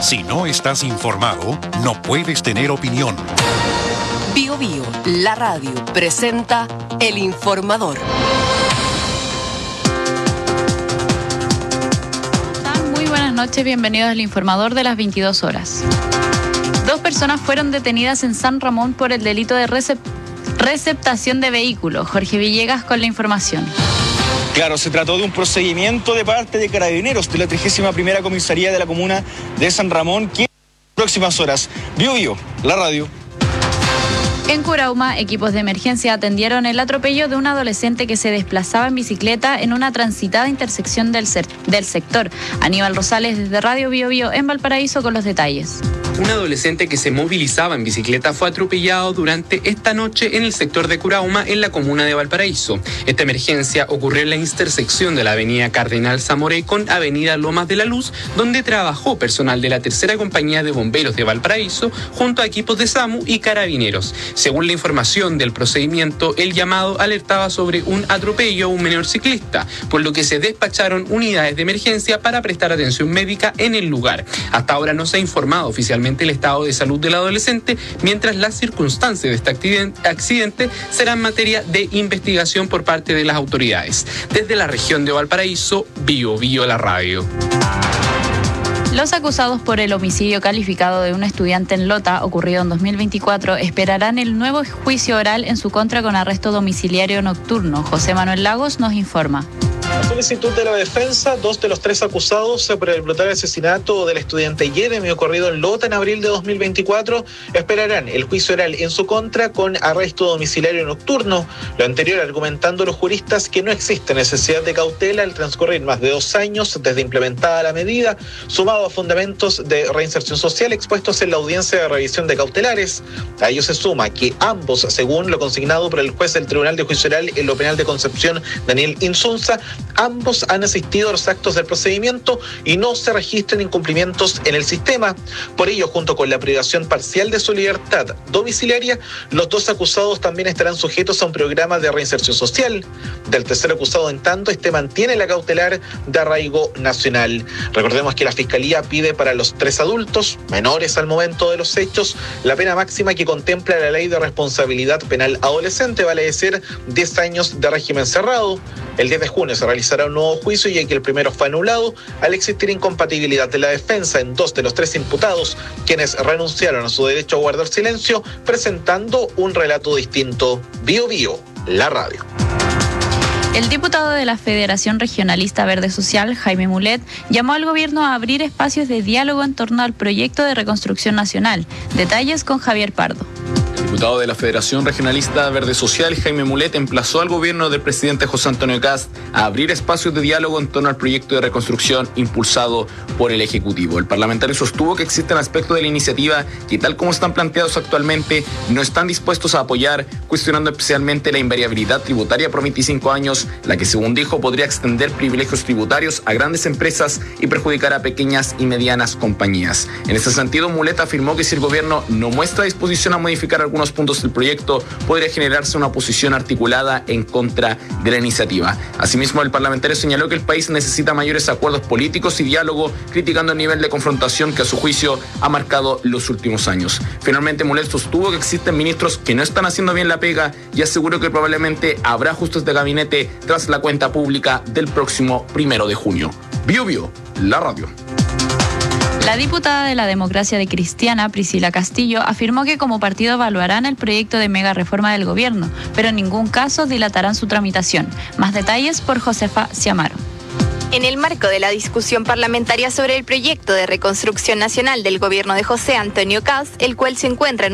Si no estás informado, no puedes tener opinión. Bio Bio, la radio, presenta El Informador. Muy buenas noches, bienvenidos al Informador de las 22 horas. 2 personas fueron detenidas en San Ramón por el delito de receptación de vehículos. Jorge Villegas con la información. Claro, se trató de un procedimiento de parte de Carabineros de la 31ª Comisaría de la Comuna de San Ramón, que en las próximas horas, Bio Bio, la radio. En Curauma, equipos de emergencia atendieron el atropello de un adolescente que se desplazaba en bicicleta en una transitada intersección del sector. Aníbal Rosales desde Radio Bio Bio en Valparaíso con los detalles. Un adolescente que se movilizaba en bicicleta fue atropellado durante esta noche en el sector de Curauma, en la comuna de Valparaíso. Esta emergencia ocurrió en la intersección de la avenida Cardenal Zamoré con avenida Lomas de la Luz, donde trabajó personal de la tercera compañía de bomberos de Valparaíso junto a equipos de SAMU y Carabineros. Según la información del procedimiento, el llamado alertaba sobre un atropello a un menor ciclista, por lo que se despacharon unidades de emergencia para prestar atención médica en el lugar. Hasta ahora no se ha informado oficialmente el estado de salud del adolescente, mientras las circunstancias de este accidente serán materia de investigación por parte de las autoridades. Desde la región de Valparaíso, Bio Bio la radio. Los acusados por el homicidio calificado de un estudiante en Lota, ocurrido en 2024, esperarán el nuevo juicio oral en su contra con arresto domiciliario nocturno. José Manuel Lagos nos informa. A solicitud de la defensa, 2 de los 3 acusados por el brutal asesinato del estudiante Jeremy ocurrido en Lota en abril de 2024 esperarán el juicio oral en su contra con arresto domiciliario nocturno. Lo anterior argumentando los juristas que no existe necesidad de cautela al transcurrir más de 2 años desde implementada la medida, sumado a fundamentos de reinserción social expuestos en la audiencia de revisión de cautelares. A ello se suma que ambos, según lo consignado por el juez del Tribunal de Juicio Oral en lo Penal de Concepción, Daniel Insunza, ambos han asistido a los actos del procedimiento y no se registran incumplimientos en el sistema. Por ello, junto con la privación parcial de su libertad domiciliaria, los 2 acusados también estarán sujetos a un programa de reinserción social. Del tercer acusado, en tanto, mantiene la cautelar de arraigo nacional. Recordemos que la Fiscalía pide para los 3 adultos, menores al momento de los hechos, la pena máxima que contempla la Ley de Responsabilidad Penal Adolescente, vale decir 10 años de régimen cerrado. El 10 de junio se realizará un nuevo juicio, ya que el primero fue anulado al existir incompatibilidad de la defensa en 2 de los 3 imputados, quienes renunciaron a su derecho a guardar silencio, presentando un relato distinto. Bio Bio, la radio. El diputado de la Federación Regionalista Verde Social, Jaime Mulet, llamó al gobierno a abrir espacios de diálogo en torno al proyecto de reconstrucción nacional. Detalles con Javier Pardo. El diputado de la Federación Regionalista Verde Social, Jaime Mulet, emplazó al gobierno del presidente José Antonio Kast a abrir espacios de diálogo en torno al proyecto de reconstrucción impulsado por el Ejecutivo. El parlamentario sostuvo que existen aspectos de la iniciativa que, tal como están planteados actualmente, no están dispuestos a apoyar, cuestionando especialmente la invariabilidad tributaria por 25 años, la que, según dijo, podría extender privilegios tributarios a grandes empresas y perjudicar a pequeñas y medianas compañías. En este sentido, Mulet afirmó que si el gobierno no muestra disposición a modificar algunos puntos del proyecto, podría generarse una posición articulada en contra de la iniciativa. Asimismo, el parlamentario señaló que el país necesita mayores acuerdos políticos y diálogo, criticando el nivel de confrontación que a su juicio ha marcado los últimos años. Finalmente, Mulet sostuvo que existen ministros que no están haciendo bien la pega y aseguró que probablemente habrá ajustes de gabinete tras la cuenta pública del próximo 1 de junio. Bio Bio, la radio. La diputada de la Democracia Cristiana, Priscila Castillo, afirmó que como partido evaluarán el proyecto de mega reforma del gobierno, pero en ningún caso dilatarán su tramitación. Más detalles por Josefa Ciamaro. En el marco de la discusión parlamentaria sobre el proyecto de reconstrucción nacional del gobierno de José Antonio Kast, el cual se encuentra en